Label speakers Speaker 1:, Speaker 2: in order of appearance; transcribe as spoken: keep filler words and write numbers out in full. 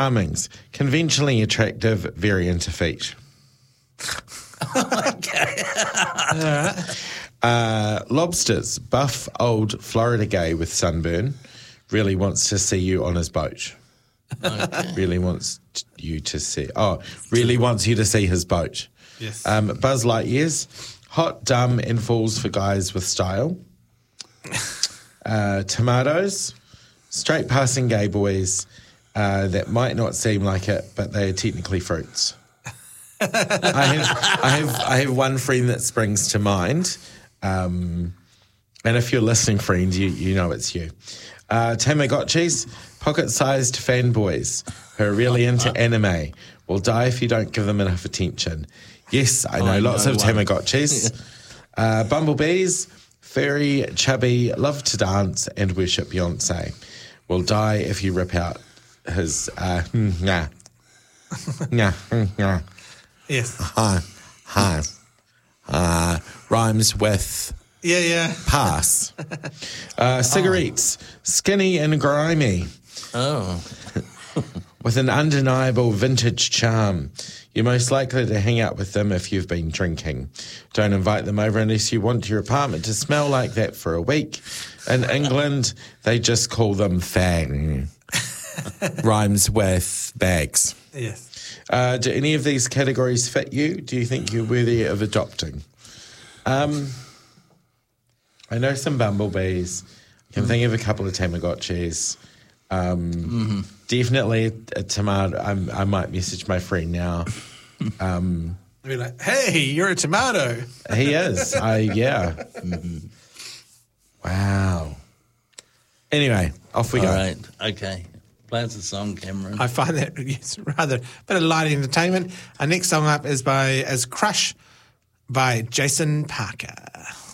Speaker 1: Charmings, conventionally attractive, very into feet.
Speaker 2: Okay.
Speaker 3: All right.
Speaker 1: Uh, lobsters, buff old Florida gay with sunburn, really wants to see you on his boat.
Speaker 2: Okay.
Speaker 1: Really wants you to see, oh, really wants you to see his boat.
Speaker 3: Yes.
Speaker 1: Um, Buzz Lightyears, hot, dumb, and falls for guys with style. Uh, tomatoes, straight passing gay boys uh, that might not seem like it, but they are technically fruits. I have, I have, I have one friend that springs to mind, um, and if you're listening, friend, you you know it's you. Uh, Tamagotchis, pocket-sized fanboys who are really into anime, will die if you don't give them enough attention. Yes, I know
Speaker 2: I
Speaker 1: lots
Speaker 2: know
Speaker 1: of
Speaker 2: one.
Speaker 1: Tamagotchis. uh, bumblebees, furry, chubby, love to dance and worship Beyonce, will die if you rip out his uh, nah, nah, nah.
Speaker 3: Yes.
Speaker 1: Hi, hi. Uh, rhymes with
Speaker 3: Yeah, yeah.
Speaker 1: pass. Uh, cigarettes, skinny and grimy,
Speaker 2: Oh.
Speaker 1: with an undeniable vintage charm. You're most likely to hang out with them if you've been drinking. Don't invite them over unless you want your apartment to smell like that for a week. In England, they just call them fang. Rhymes with bags.
Speaker 3: Yes.
Speaker 1: Uh, do any of these categories fit you? Do you think you're worthy of adopting? Um, I know some bumblebees. I can think of a couple of Tamagotchis. Um,
Speaker 2: Mm-hmm.
Speaker 1: Definitely a, a tomato. I'm, I might message my friend now. Um,
Speaker 3: I'd be like, hey, you're a tomato.
Speaker 1: he is. I yeah.
Speaker 2: Mm-hmm.
Speaker 1: Wow. Anyway, off we
Speaker 2: All
Speaker 1: go.
Speaker 2: right. Okay. Play us a song, Cameron.
Speaker 3: I find that yes, rather a bit of light entertainment. Our next song up is by is Crush by Jason Parker.